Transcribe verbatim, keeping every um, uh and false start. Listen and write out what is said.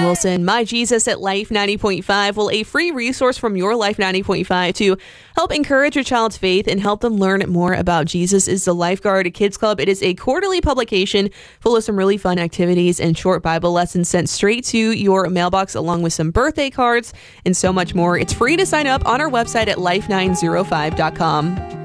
Wilson. My Jesus at Life ninety point five. Well, a free resource from your Life ninety point five to help encourage your child's faith and help them learn more about Jesus is the Lifeguard Kids Club. It is a quarterly publication full of some really fun activities and short Bible lessons sent straight to your mailbox, along with some birthday cards and so much more. It's free to sign up on our website at life nine oh five dot com.